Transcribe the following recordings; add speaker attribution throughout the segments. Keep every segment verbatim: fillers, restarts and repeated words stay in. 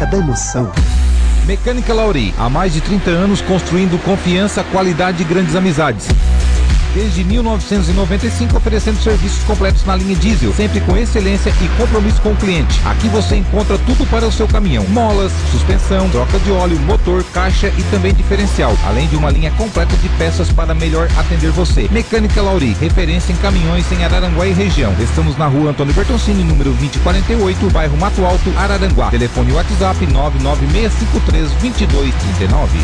Speaker 1: marca da emoção.
Speaker 2: Mecânica Lauri, há mais de trinta anos construindo confiança, qualidade e grandes amizades. Desde mil novecentos e noventa e cinco oferecendo serviços completos na linha diesel, sempre com excelência e compromisso com o cliente. Aqui você encontra tudo para o seu caminhão: molas, suspensão, troca de óleo, motor, caixa e também diferencial, além de uma linha completa de peças para melhor atender você. Mecânica Lauri, referência em caminhões em Araranguá e região. Estamos na rua Antônio Bertoncini, número vinte e quarenta e oito, bairro Mato Alto, Araranguá. Telefone WhatsApp nove nove seis cinco três dois dois três nove.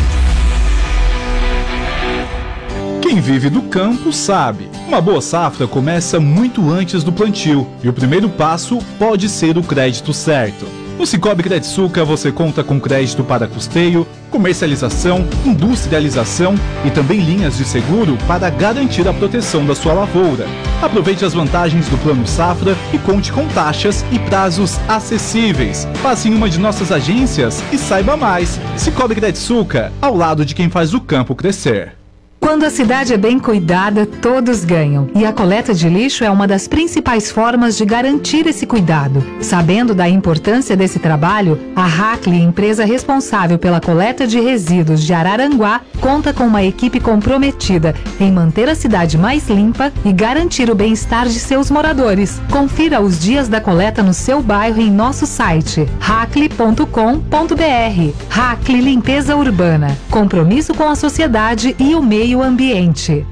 Speaker 3: Quem vive do campo sabe. Uma boa safra começa muito antes do plantio e o primeiro passo pode ser o crédito certo. No Cicobi Crediçuca você conta com crédito para custeio, comercialização, industrialização e também linhas de seguro para garantir a proteção da sua lavoura. Aproveite as vantagens do Plano Safra e conte com taxas e prazos acessíveis. Passe em uma de nossas agências e saiba mais. Cicobi Crediçuca, ao lado de quem faz o campo crescer.
Speaker 4: Quando a cidade é bem cuidada, todos ganham. E a coleta de lixo é uma das principais formas de garantir esse cuidado. Sabendo da importância desse trabalho, a Hackley, empresa responsável pela coleta de resíduos de Araranguá, conta com uma equipe comprometida em manter a cidade mais limpa e garantir o bem-estar de seus moradores. Confira os dias da coleta no seu bairro em nosso site hackley ponto com ponto br. Hackley Limpeza Urbana. Compromisso com a sociedade e o meio ambiente.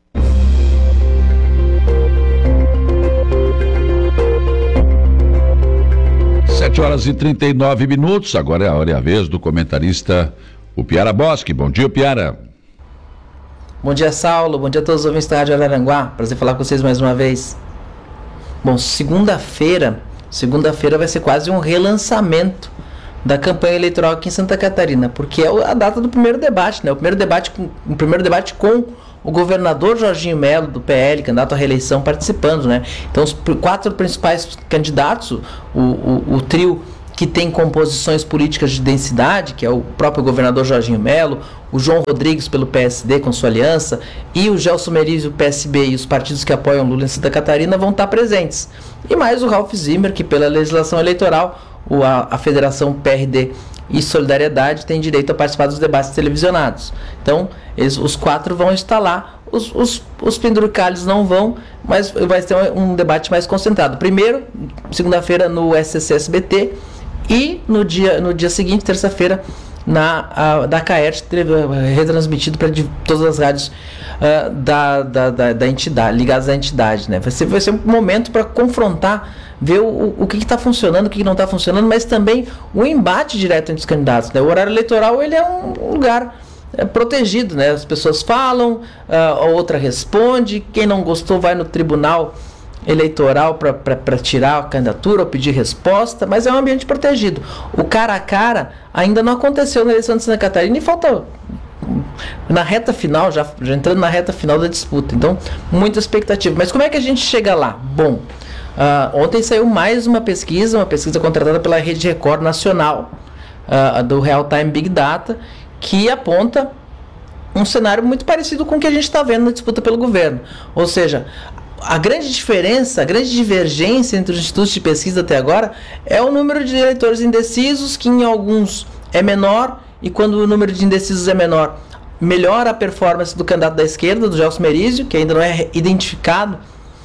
Speaker 5: sete horas e trinta e nove minutos, agora é a hora e a vez do comentarista, o Piara Bosque. Bom dia, Piara.
Speaker 6: Bom dia, Saulo. Bom dia a todos os ouvintes da Rádio Araranguá. Prazer falar com vocês mais uma vez. Bom, segunda-feira, segunda-feira vai ser quase um relançamento da campanha eleitoral aqui em Santa Catarina, porque é a data do primeiro debate, né? O primeiro debate com, o primeiro debate com o governador Jorginho Melo, do P L, candidato à reeleição, participando, né? Então, os quatro principais candidatos, o, o, o trio que tem composições políticas de densidade, que é o próprio governador Jorginho Melo, o João Rodrigues pelo P S D com sua aliança, e o Gelson Merizio, o P S B e os partidos que apoiam Lula em Santa Catarina vão estar presentes. E mais o Ralph Zimmer, que pela legislação eleitoral, o, a, a Federação P R D e Solidariedade tem direito a participar dos debates televisionados. Então, eles, os quatro vão estar lá, os, os, os penduricalhos não vão, mas vai ter um, um debate mais concentrado. Primeiro, segunda-feira no S C C S B T, e no dia, no dia seguinte, terça-feira, na a, da Caert, retransmitido para todas as rádios uh, da, da, da, da entidade, ligadas à entidade, né? Vai ser, vai ser um momento para confrontar, ver o, o que está funcionando, o que, que não está funcionando, mas também o embate direto entre os candidatos, né? O horário eleitoral, ele é um lugar é, protegido, né? As pessoas falam, uh, a outra responde, quem não gostou vai no tribunal eleitoral para tirar a candidatura ou pedir resposta, mas é um ambiente protegido. O cara a cara ainda não aconteceu na eleição de Santa Catarina e falta na reta final, já, já entrando na reta final da disputa. Então, muita expectativa. Mas como é que a gente chega lá? Bom, uh, ontem saiu mais uma pesquisa, uma pesquisa contratada pela Rede Record Nacional, uh, do Real Time Big Data, que aponta um cenário muito parecido com o que a gente está vendo na disputa pelo governo. Ou seja, a grande diferença, a grande divergência entre os institutos de pesquisa até agora é o número de eleitores indecisos, que em alguns é menor, e quando o número de indecisos é menor, melhora a performance do candidato da esquerda, do Gelson Merizio, que ainda não é identificado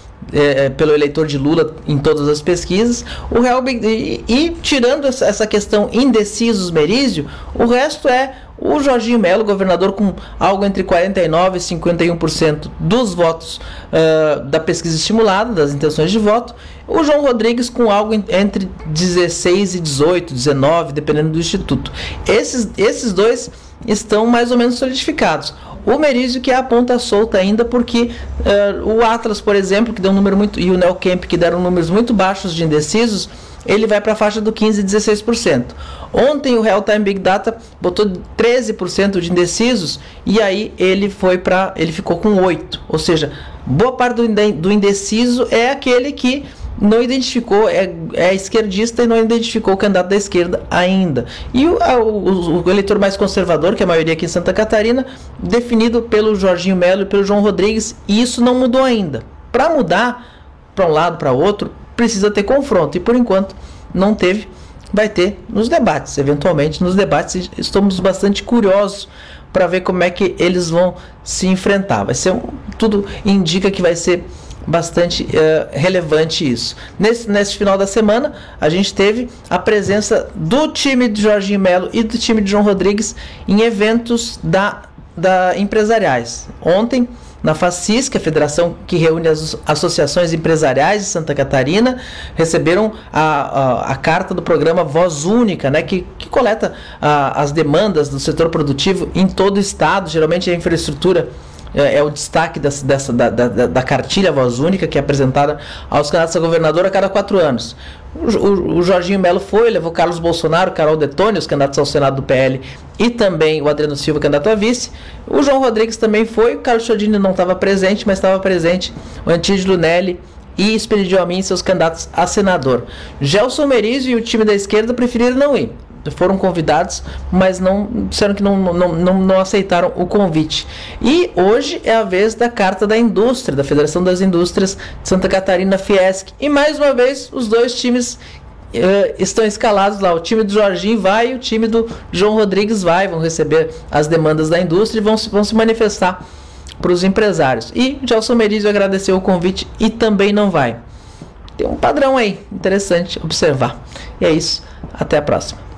Speaker 6: é, pelo eleitor de Lula em todas as pesquisas. O real, e, e tirando essa, essa questão indecisos Merizio, o resto é o Jorginho Melo, governador, com algo entre quarenta e nove por cento e cinquenta e um por cento dos votos uh, da pesquisa estimulada, das intenções de voto. O João Rodrigues com algo entre dezesseis e dezoito, dezenove, dependendo do instituto. Esses, esses dois estão mais ou menos solidificados. O Merizio, que é a ponta solta ainda, porque uh, o Atlas, por exemplo, que deu um número muito, e o Neocamp, que deram números muito baixos de indecisos, ele vai para a faixa do quinze e dezesseis por cento. Ontem o Real Time Big Data botou treze por cento de indecisos e aí ele foi para ele ficou com oito por cento. Ou seja, boa parte do, do indeciso é aquele que não identificou, é, é esquerdista e não identificou o candidato da esquerda ainda. E o, o, o eleitor mais conservador, que é a maioria aqui em Santa Catarina, definido pelo Jorginho Melo e pelo João Rodrigues, e isso não mudou ainda. Para mudar para um lado, para outro, precisa ter confronto, e por enquanto não teve. vai ter nos debates, eventualmente nos debates. Estamos bastante curiosos para ver como é que eles vão se enfrentar. Vai ser um, tudo indica que vai ser bastante uh, relevante isso. Nesse, nesse final da semana, a gente teve a presença do time de Jorginho Melo e do time de João Rodrigues em eventos da, da empresariais. Ontem, na FACIS, que é a federação que reúne as associações empresariais de Santa Catarina, receberam a, a, a carta do programa Voz Única, né, que, que coleta a, as demandas do setor produtivo em todo o estado. Geralmente a infraestrutura é, é o destaque dessa, dessa, da, da, da cartilha Voz Única, que é apresentada aos candidatos a governador a cada quatro anos. O, o, o Jorginho Melo foi, levou Carlos Bolsonaro, Carol Detoni, os candidatos ao Senado do P L, e também o Adriano Silva, candidato a vice. O João Rodrigues também foi, o Carlos Chodini não estava presente, mas estava presente o Antídio Lunelli e Esperidio Amin, seus candidatos a senador. Gelson Merizio e o time da esquerda preferiram não ir. Foram convidados, mas não disseram que não, não, não, não aceitaram o convite. E hoje é a vez da Carta da Indústria, da Federação das Indústrias de Santa Catarina, Fiesc. E mais uma vez, os dois times uh, estão escalados lá. O time do Jorginho vai e o time do João Rodrigues vai. Vão receber as demandas da indústria e vão, vão se manifestar para os empresários. E Gelson Merizio agradeceu o convite e também não vai. Tem um padrão aí, interessante observar. E é isso. Até a próxima.